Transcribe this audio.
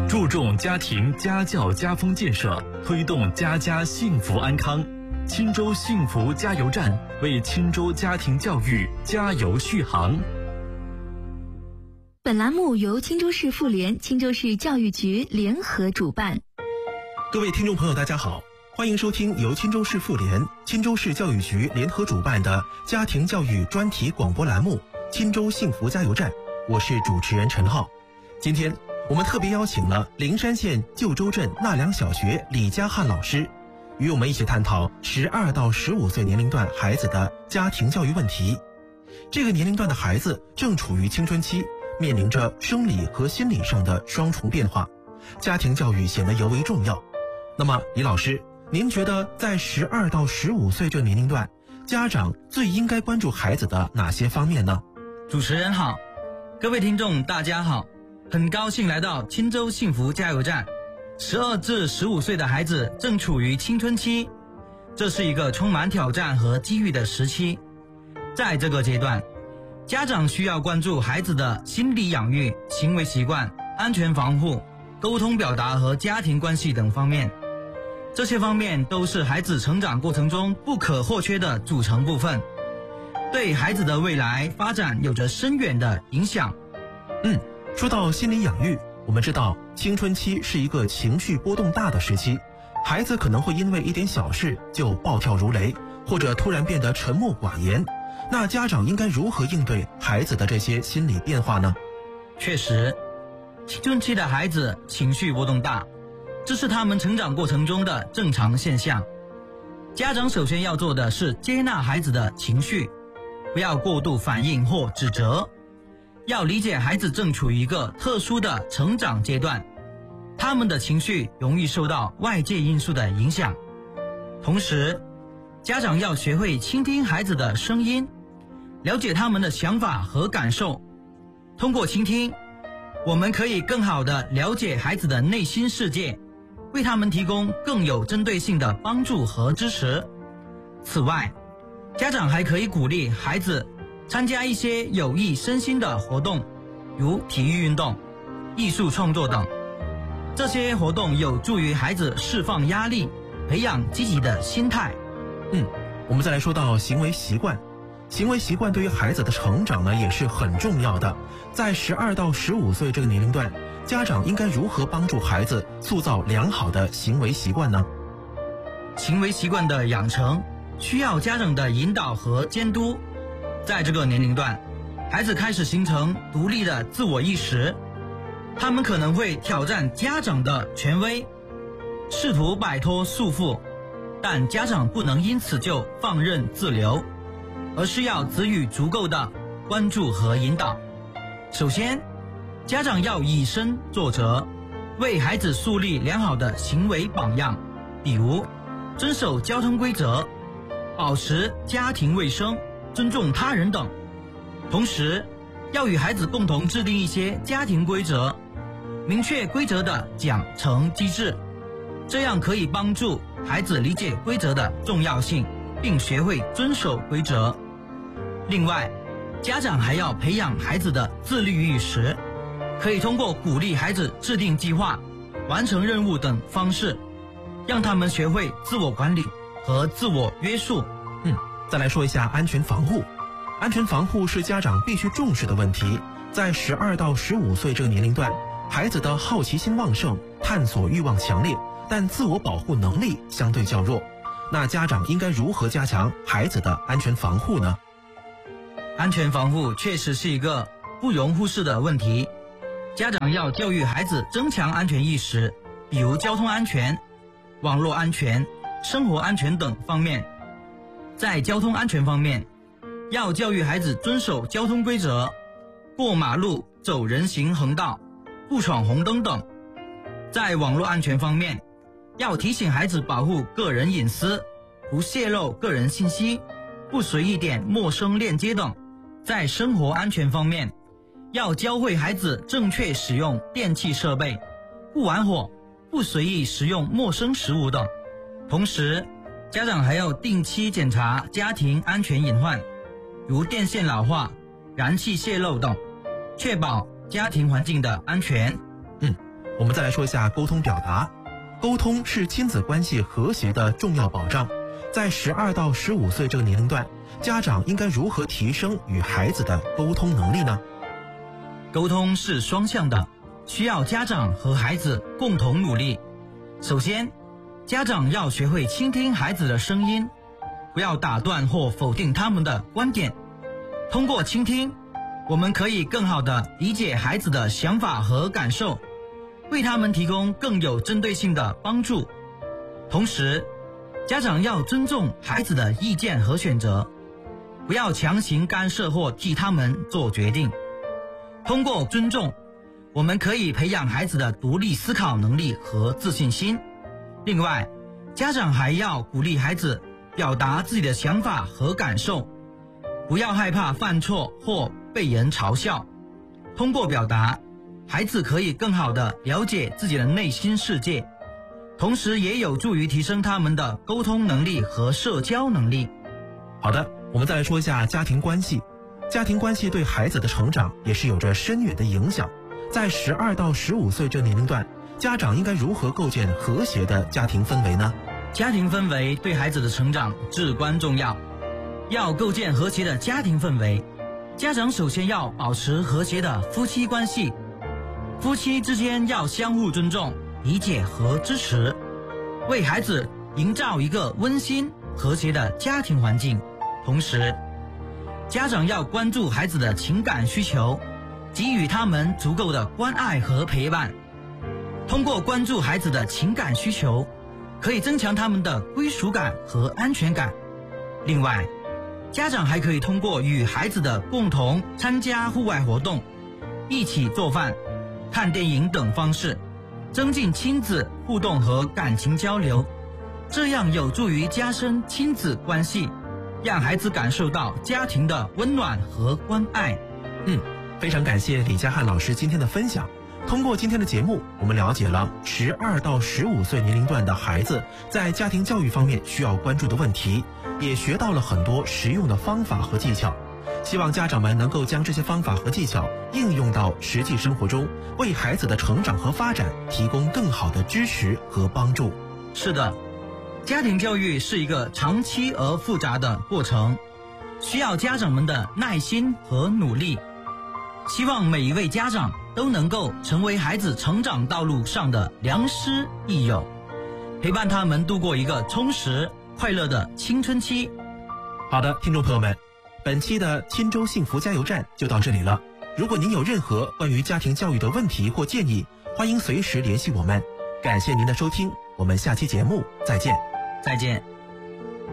注重家庭家教家风建设，推动家家幸福安康。钦州幸福加油站为钦州家庭教育加油续航。 本栏目由钦州市妇联、钦州市教育局联合主办。 各位听众朋友大家好，欢迎收听由钦州市妇联、钦州市教育局联合主办的家庭教育专题广播栏目钦州幸福加油站，我是主持人陈浩。今天我们特别邀请了灵山县旧州镇纳良小学李家汉老师，与我们一起探讨12到15岁年龄段孩子的家庭教育问题。这个年龄段的孩子正处于青春期，面临着生理和心理上的双重变化，家庭教育显得尤为重要。那么李老师，您觉得在12到15岁这个年龄段，家长最应该关注孩子的哪些方面呢？ 主持人好，各位听众大家好，很高兴来到钦州幸福加油站。12至15岁的孩子正处于青春期，这是一个充满挑战和机遇的时期。在这个阶段，家长需要关注孩子的心理养育、行为习惯、安全防护、沟通表达和家庭关系等方面。这些方面都是孩子成长过程中不可或缺的组成部分，对孩子的未来发展有着深远的影响。 说到心理养育，我们知道青春期是一个情绪波动大的时期，孩子可能会因为一点小事就暴跳如雷，或者突然变得沉默寡言。那家长应该如何应对孩子的这些心理变化呢？ 确实，青春期的孩子情绪波动大，这是他们成长过程中的正常现象。家长首先要做的是接纳孩子的情绪，不要过度反应或指责。要理解孩子正处于一个特殊的成长阶段，他们的情绪容易受到外界因素的影响。同时，家长要学会倾听孩子的声音，了解他们的想法和感受。通过倾听，我们可以更好地了解孩子的内心世界，为他们提供更有针对性的帮助和支持。此外，家长还可以鼓励孩子参加一些有益身心的活动，如体育运动、艺术创作等。这些活动有助于孩子释放压力，培养积极的心态。 我们再来说到行为习惯。行为习惯对于孩子的成长呢，也是很重要的。在12到15岁这个年龄段，家长应该如何帮助孩子塑造良好的行为习惯呢？ 行为习惯的养成需要家长的引导和监督。在这个年龄段，孩子开始形成独立的自我意识，他们可能会挑战家长的权威，试图摆脱束缚，但家长不能因此就放任自流，而是要给予足够的关注和引导。首先，家长要以身作则，为孩子树立良好的行为榜样，比如遵守交通规则、保持家庭卫生、尊重他人等。同时，要与孩子共同制定一些家庭规则，明确规则的奖惩机制，这样可以帮助孩子理解规则的重要性，并学会遵守规则。另外，家长还要培养孩子的自律意识，可以通过鼓励孩子制定计划、完成任务等方式，让他们学会自我管理和自我约束。 再来说一下安全防护。安全防护是家长必须重视的问题。在12到15岁这个年龄段，孩子的好奇心旺盛，探索欲望强烈，但自我保护能力相对较弱。那家长应该如何加强孩子的安全防护呢？ 安全防护确实是一个不容忽视的问题，家长要教育孩子增强安全意识，比如交通安全、网络安全、生活安全等方面。在交通安全方面，要教育孩子遵守交通规则，过马路、走人行横道、不闯红灯等。在网络安全方面，要提醒孩子保护个人隐私，不泄露个人信息，不随意点陌生链接等。在生活安全方面，要教会孩子正确使用电器设备，不玩火，不随意食用陌生食物等。同时，家长还要定期检查家庭安全隐患，如电线老化、燃气泄漏等，确保家庭环境的安全。 我们再来说一下沟通表达。沟通是亲子关系和谐的重要保障。在12到15岁这个年龄段，家长应该如何提升与孩子的沟通能力呢？ 沟通是双向的，需要家长和孩子共同努力。首先，家长要学会倾听孩子的声音，不要打断或否定他们的观点。通过倾听，我们可以更好地理解孩子的想法和感受，为他们提供更有针对性的帮助。同时，家长要尊重孩子的意见和选择，不要强行干涉或替他们做决定。通过尊重，我们可以培养孩子的独立思考能力和自信心。另外，家长还要鼓励孩子表达自己的想法和感受，不要害怕犯错或被人嘲笑。通过表达，孩子可以更好地了解自己的内心世界，同时也有助于提升他们的沟通能力和社交能力。 好的，我们再来说一下家庭关系。家庭关系对孩子的成长也是有着深远的影响。在12到15岁这年龄段，家长应该如何构建和谐的家庭氛围呢？ 家庭氛围对孩子的成长至关重要。要构建和谐的家庭氛围，家长首先要保持和谐的夫妻关系。夫妻之间要相互尊重、理解和支持，为孩子营造一个温馨、和谐的家庭环境。同时，家长要关注孩子的情感需求，给予他们足够的关爱和陪伴。通过关注孩子的情感需求，可以增强他们的归属感和安全感。另外，家长还可以通过与孩子的共同参加户外活动、一起做饭、看电影等方式，增进亲子互动和感情交流，这样有助于加深亲子关系，让孩子感受到家庭的温暖和关爱。 非常感谢李佳汉老师今天的分享。通过今天的节目，我们了解了12到15岁年龄段的孩子在家庭教育方面需要关注的问题，也学到了很多实用的方法和技巧。希望家长们能够将这些方法和技巧应用到实际生活中，为孩子的成长和发展提供更好的支持和帮助。 是的，家庭教育是一个长期而复杂的过程，需要家长们的耐心和努力。希望每一位家长都能够成为孩子成长道路上的良师益友，陪伴他们度过一个充实快乐的青春期。 好的，听众朋友们，本期的钦州幸福加油站就到这里了。如果您有任何关于家庭教育的问题或建议，欢迎随时联系我们。感谢您的收听，我们下期节目再见。 再见。